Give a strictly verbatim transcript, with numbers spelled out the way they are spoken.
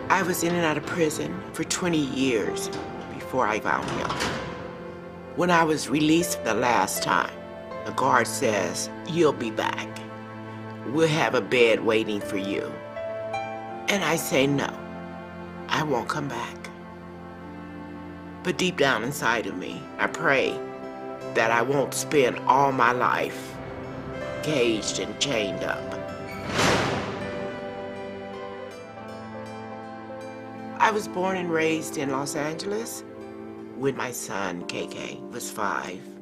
I was in and out of prison for twenty years before I found him. When I was released the last time, the guard says, "You'll be back. We'll have a bed waiting for you." And I say, "No, I won't come back." But deep down inside of me, I pray that I won't spend all my life caged and chained up. I was born and raised in Los Angeles when my son, K K, was five.